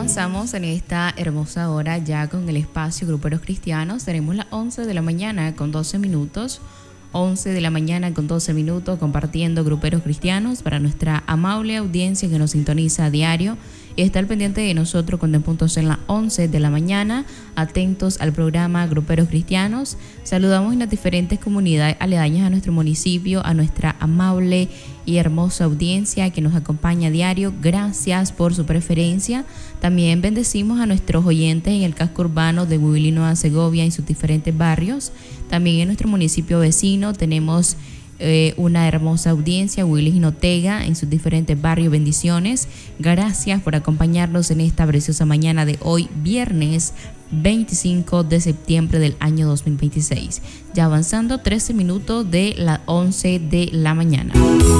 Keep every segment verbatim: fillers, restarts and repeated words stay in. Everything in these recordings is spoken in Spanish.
avanzamos en esta hermosa hora ya con el espacio Gruperos Cristianos. Tenemos las once de la mañana con doce minutos. once de la mañana con doce minutos compartiendo Gruperos Cristianos para nuestra amable audiencia que nos sintoniza a diario y está al pendiente de nosotros cuando en puntos en las once de la mañana, atentos al programa Gruperos Cristianos. Saludamos en las diferentes comunidades aledañas a nuestro municipio, a nuestra amable y hermosa audiencia que nos acompaña a diario. Gracias por su preferencia. También bendecimos a nuestros oyentes en el casco urbano de Huila y Nueva Segovia en sus diferentes barrios. También en nuestro municipio vecino tenemos eh, una hermosa audiencia, Huila y Jinotega, en sus diferentes barrios. Bendiciones. Gracias por acompañarnos en esta preciosa mañana de hoy, viernes veinticinco de septiembre del año dos mil veintiséis. Ya avanzando trece minutos de las once de la mañana.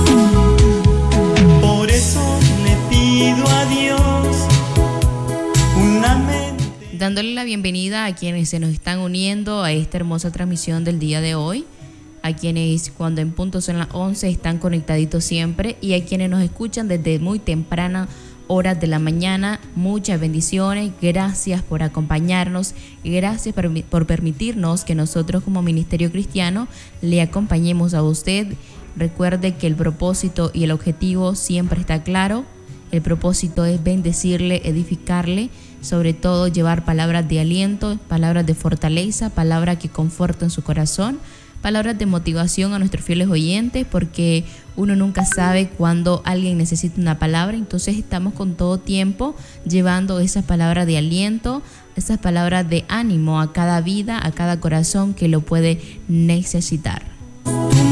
Por eso le pido a Dios una mente. Dándole la bienvenida a quienes se nos están uniendo a esta hermosa transmisión del día de hoy, a quienes cuando en punto son las once están conectaditos siempre y a quienes nos escuchan desde muy temprana horas de la mañana. Muchas bendiciones, gracias por acompañarnos, gracias por, por permitirnos que nosotros como Ministerio Cristiano le acompañemos a usted. Recuerde que el propósito y el objetivo siempre está claro. El propósito es bendecirle, edificarle, sobre todo llevar palabras de aliento, palabras de fortaleza, palabras que conforten su corazón, palabras de motivación a nuestros fieles oyentes, porque uno nunca sabe cuándo alguien necesita una palabra. Entonces estamos con todo tiempo llevando esas palabras de aliento, esas palabras de ánimo a cada vida, a cada corazón que lo puede necesitar.